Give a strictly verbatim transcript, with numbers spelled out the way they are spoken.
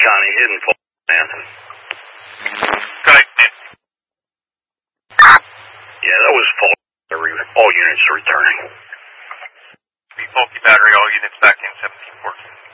Connie, hidden full man. Good. Yeah, that was full. All units returning. Be faulty battery, all units back in seventeen fourteen.